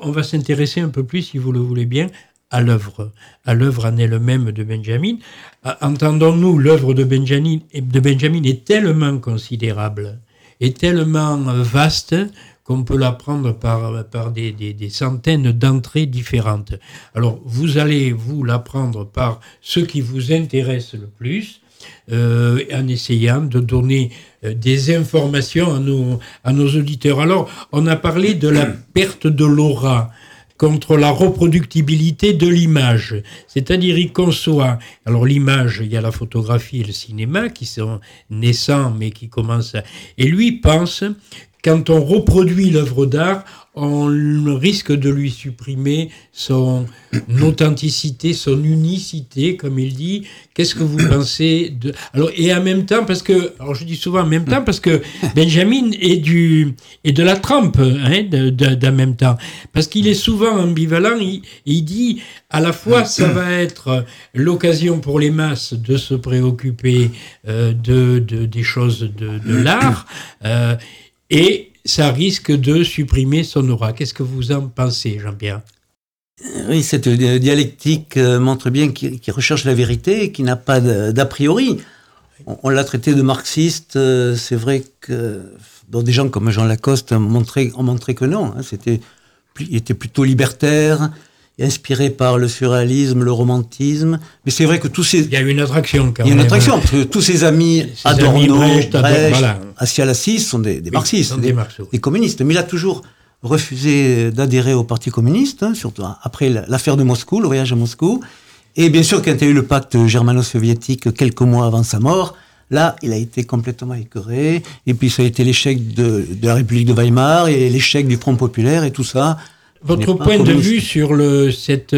on va s'intéresser un peu plus, si vous le voulez bien, à l'œuvre en elle-même de Benjamin. Entendons-nous, l'œuvre de Benjamin est tellement considérable, est tellement vaste, qu'on peut la prendre par des centaines d'entrées différentes. Alors, vous allez vous la prendre par ce qui vous intéresse le plus, en essayant de donner des informations à nos auditeurs. Alors, on a parlé de la perte de l'aura contre la reproductibilité de l'image. C'est-à-dire, il conçoit... Alors, l'image, il y a la photographie et le cinéma qui sont naissants, mais qui commencent à... Et lui pense... Quand on reproduit l'œuvre d'art, on risque de lui supprimer son authenticité, son unicité, comme il dit. Qu'est-ce que vous pensez de... Alors, et en même temps, parce que... Alors, je dis souvent en même temps, parce que Benjamin est de la trempe, d'en même temps. Parce qu'il est souvent ambivalent. Il dit, à la fois, ça va être l'occasion pour les masses de se préoccuper des choses de l'art, et ça risque de supprimer son aura. Qu'est-ce que vous en pensez, Jean-Pierre ? Oui, cette dialectique montre bien qu'il recherche la vérité et qu'il n'a pas d'a priori. On l'a traité de marxiste. C'est vrai que des gens comme Jean Lacoste ont montré que non. Il était plutôt libertaire, inspiré par le surréalisme, le romantisme. Mais c'est vrai que il y a une attraction quand même. Il y a une attraction, parce que tous ses amis, Adorno, Brecht, voilà. Acialassis, sont des marxistes, des communistes. Mais il a toujours refusé d'adhérer au Parti communiste, surtout après l'affaire de Moscou, le voyage à Moscou. Et bien sûr, quand il y a eu le pacte germano-soviétique quelques mois avant sa mort, là, il a été complètement écœuré. Et puis, ça a été l'échec de la République de Weimar et l'échec du Front populaire et tout ça. Votre point de vue sur cette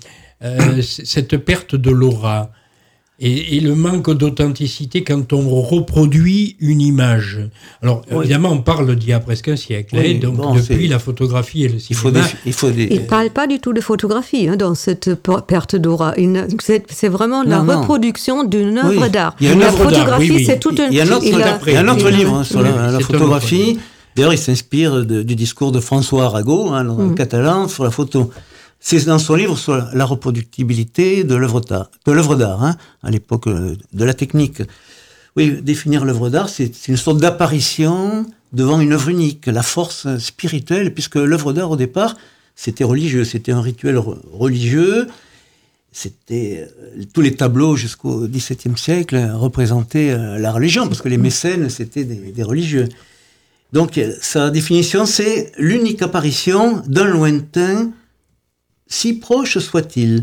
perte de l'aura et le manque d'authenticité quand on reproduit une image. Alors, évidemment, on parle d'il y a presque un siècle, depuis la photographie et le cinéma. Il ne parle pas du tout de photographie dans cette perte d'aura. C'est vraiment la reproduction d'une œuvre d'art. La photographie, c'est toute une... Il y a un autre livre sur la photographie. D'ailleurs, il s'inspire du discours de François Arago, catalan, sur la photo. C'est dans son livre sur la reproductibilité de l'œuvre d'art, à l'époque de la technique. Oui, définir l'œuvre d'art, c'est une sorte d'apparition devant une œuvre unique, la force spirituelle, puisque l'œuvre d'art, au départ, c'était religieux, c'était un rituel religieux. C'était tous les tableaux jusqu'au XVIIe siècle représentaient la religion, parce que les mécènes, c'était des religieux. Donc, sa définition, c'est l'unique apparition d'un lointain, si proche soit-il.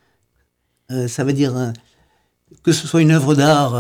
Ça veut dire que ce soit une œuvre d'art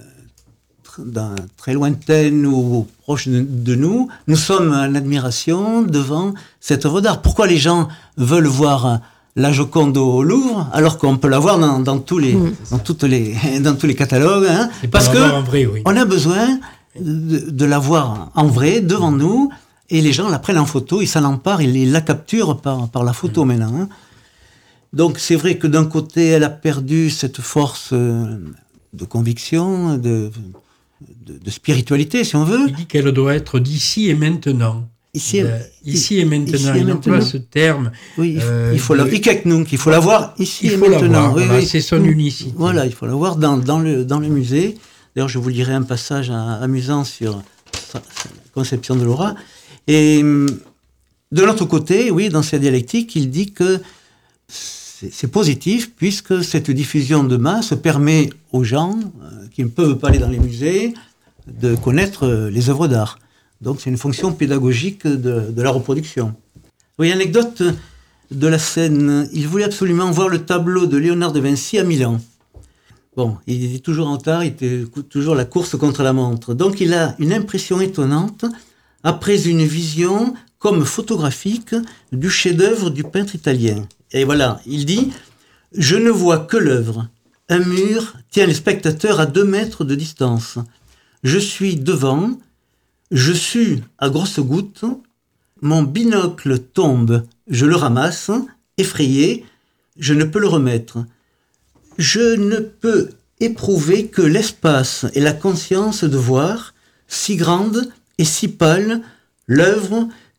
très lointaine ou proche de nous, nous sommes en admiration devant cette œuvre d'art. Pourquoi les gens veulent voir la Joconde au Louvre, alors qu'on peut la voir dans tous les catalogues, parce que on a besoin de la voir en vrai, devant nous, et les gens la prennent en photo, ils s'en emparent, ils la capturent par la photo maintenant. Donc c'est vrai que d'un côté, elle a perdu cette force de conviction, de spiritualité, si on veut. Il dit qu'elle doit être d'ici et maintenant. Ici et maintenant. Il emploie ce terme. Oui, il faut la voir ici et maintenant. C'est son unicité. Voilà, il faut la voir dans le musée. D'ailleurs, je vous lirai un passage amusant sur sa conception de l'aura. Et de l'autre côté, oui, dans sa dialectique, il dit que c'est positif, puisque cette diffusion de masse permet aux gens qui ne peuvent pas aller dans les musées de connaître les œuvres d'art. Donc, c'est une fonction pédagogique de la reproduction. Oui, anecdote de la scène. Il voulait absolument voir le tableau de Léonard de Vinci à Milan. Bon, il était toujours en retard, il était toujours la course contre la montre. Donc, il a une impression étonnante après une vision comme photographique du chef-d'œuvre du peintre italien. Et voilà, il dit « Je ne vois que l'œuvre. Un mur tient les spectateurs à 2 mètres de distance. Je suis devant, je sue à grosses gouttes, mon binocle tombe, je le ramasse, effrayé, je ne peux le remettre. Je ne peux éprouver que l'espace et la conscience de voir, si grande et si pâle, l'œuvre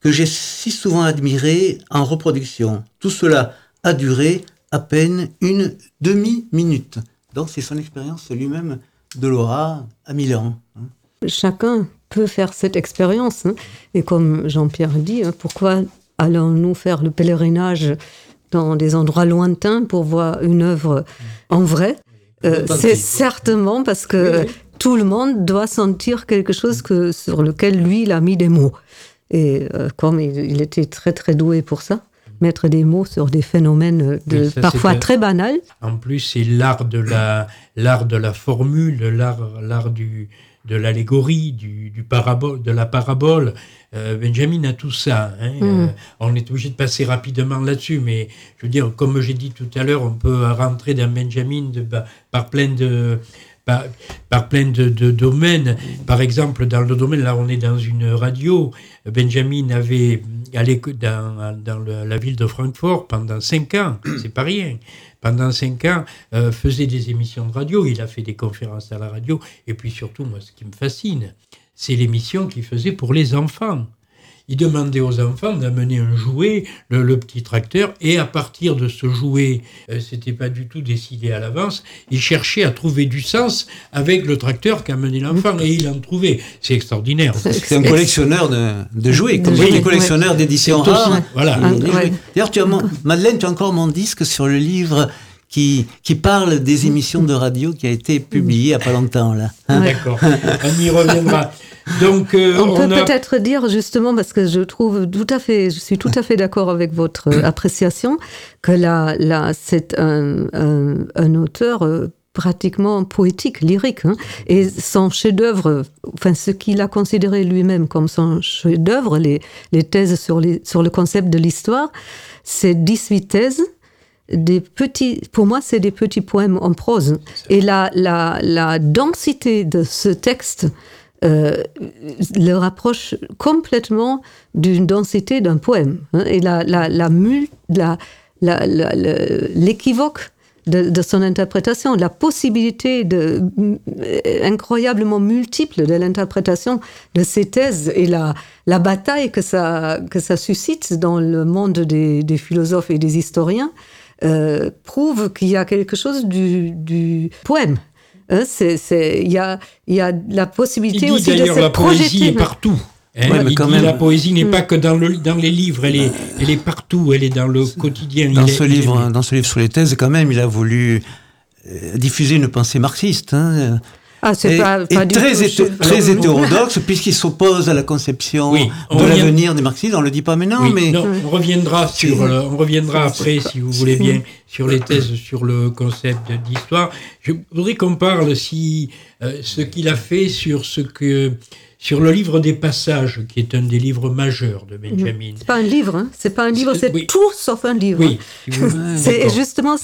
que j'ai si souvent admiré en reproduction. Tout cela a duré à peine une demi-minute. Donc c'est son expérience lui-même de Laura à Milan. Chacun peut faire cette expérience. Et comme Jean-Pierre dit, pourquoi allons-nous faire le pèlerinage dans des endroits lointains pour voir une œuvre en vrai ? C'est certainement parce que tout le monde doit sentir quelque chose sur lequel lui, il a mis des mots. Et comme il était très très doué pour ça, mettre des mots sur des phénomènes parfois très banals. En plus, c'est l'art de la formule, l'art de l'allégorie, de la parabole. Benjamin a tout ça. On est obligé de passer rapidement là-dessus, mais je veux dire, comme j'ai dit tout à l'heure, on peut rentrer dans Benjamin par plein de domaines. Par exemple, dans le domaine, là on est dans une radio, Benjamin avait allé dans la ville de Francfort pendant 5 ans, c'est pas rien. Pendant 5 ans, faisait des émissions de radio, il a fait des conférences à la radio, et puis surtout, moi, ce qui me fascine, c'est l'émission qu'il faisait pour les enfants. Il demandait aux enfants d'amener un jouet, le petit tracteur, et à partir de ce jouet, c'était pas du tout décidé à l'avance, il cherchait à trouver du sens avec le tracteur qu'amenait l'enfant, et il en trouvait. C'est extraordinaire. C'est un collectionneur de jouets, comme les collectionneurs d'éditions rares. Voilà. D'ailleurs, Madeleine, tu as encore mon disque sur le livre qui parle des émissions de radio qui a été publié il n'y a pas longtemps. Là. D'accord, on y reviendra. Donc, on peut peut-être dire justement, parce que je suis tout à fait d'accord avec votre appréciation, que c'est un auteur pratiquement poétique, lyrique, et son chef-d'œuvre, enfin ce qu'il a considéré lui-même comme son chef-d'œuvre, les thèses sur le concept de l'histoire, c'est 18 thèses. Pour moi, c'est des petits poèmes en prose. Et la densité de ce texte le rapproche complètement d'une densité d'un poème. Et l'équivoque de son interprétation, la possibilité incroyablement multiple de l'interprétation de ces thèses et la bataille que ça suscite dans le monde des philosophes et des historiens prouve qu'il y a quelque chose du poème. Il y a la possibilité aussi de se projeter. La poésie est partout. La poésie n'est pas que dans les livres, elle est partout, elle est dans le quotidien. Dans ce livre sur les thèses, quand même, il a voulu diffuser une pensée marxiste. C'est pas très hétérodoxe, puisqu'il s'oppose à la conception de l'avenir des marxistes. On le dit pas maintenant, mais... Non, on reviendra après, si vous voulez bien, sur les thèses, sur le concept d'histoire. Je voudrais qu'on parle ce qu'il a fait sur le livre des passages, qui est un des livres majeurs de Benjamin. C'est pas un livre, c'est tout sauf un livre. Oui. Justement,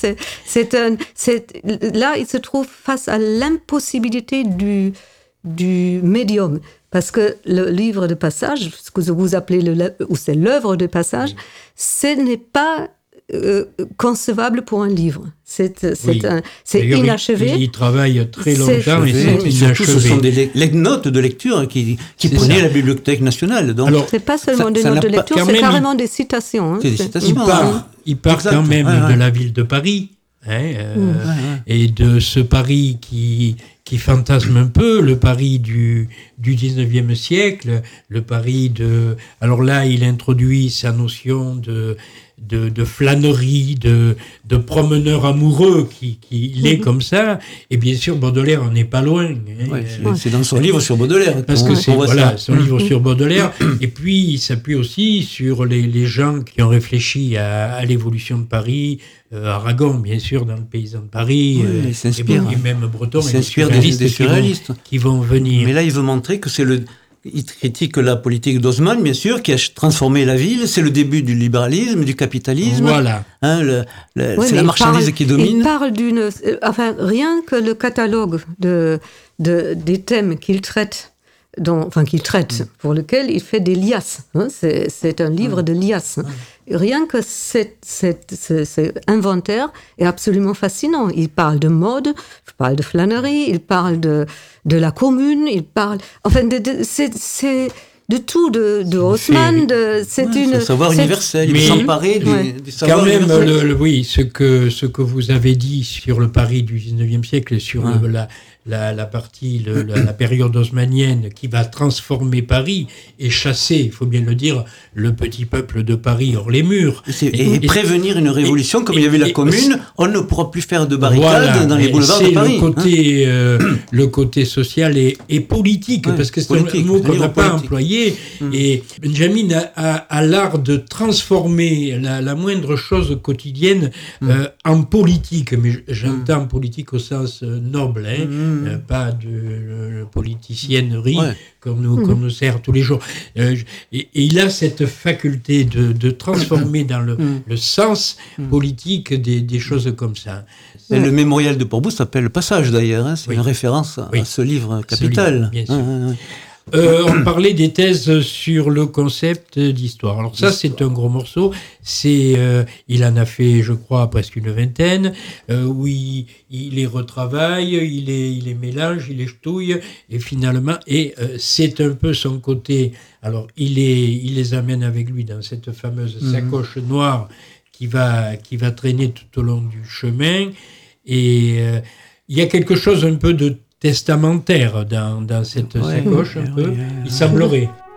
là, il se trouve face à l'impossibilité du médium. Parce que le livre de passage, ce que vous appelez c'est l'œuvre de passage, ce n'est pas concevable pour un livre. C'est inachevé. Il travaille très longtemps et c'est inachevé. Ce sont des notes de lecture qui prenaient la Bibliothèque nationale. Donc, c'est pas seulement des notes de lecture, c'est carrément des citations. C'est des citations. Il part quand même de la ville de Paris. Et de ce Paris qui fantasme un peu, le Paris du 19e siècle, le Paris de... Alors là, il introduit sa notion de flânerie, de promeneur amoureux qui est comme ça, et bien sûr Baudelaire en est pas loin. C'est dans son livre sur Baudelaire. Parce que c'est son livre sur Baudelaire, et puis il s'appuie aussi sur les gens qui ont réfléchi à l'évolution de Paris, Aragon bien sûr dans le Paysan de Paris, et même Breton, il s'inspire des surréalistes qui vont venir. Mais là il veut montrer que il critique la politique d'Haussmann, bien sûr, qui a transformé la ville. C'est le début du libéralisme, du capitalisme. Voilà. C'est la marchandise qui domine. Il parle rien que le catalogue des thèmes qu'il traite, pour lequel il fait des liasses. C'est un livre de liasses. Rien que cet inventaire est absolument fascinant. Il parle de mode, il parle de flânerie, il parle de la commune, il parle... Enfin, tout, de Haussmann. C'est un savoir universel. Il Mais- faut s'emparer du savoir Quand même, universel. oui, ce que vous avez dit sur le Paris du 19e siècle, sur la partie, la période haussmannienne qui va transformer Paris et chasser, il faut bien le dire, le petit peuple de Paris hors les murs. Et prévenir une révolution, comme il y avait la Commune, on ne pourra plus faire de barricades dans les boulevards de Paris. Le côté social et politique, parce que c'est un mot qu'on n'a pas employé. Et Benjamin a l'art de transformer la moindre chose quotidienne en politique. Mais j'entends politique au sens noble, pas de politiciennerie qu'on nous sert tous les jours. Et il a cette faculté de transformer dans le sens politique des choses comme ça. Et le mémorial de Port-Bousse s'appelle Le Passage d'ailleurs, c'est une référence à ce livre capital. Bien sûr. On parlait des thèses sur le concept d'histoire. Alors ça, c'est un gros morceau. Il en a fait, je crois, presque une vingtaine, où il les retravaille, il les mélange, il les ch'touille, et finalement, c'est un peu son côté. Alors, il les amène avec lui dans cette fameuse sacoche noire qui va traîner tout au long du chemin. Et il y a quelque chose un peu de testamentaire dans cette sacoche, un peu. Il semblerait.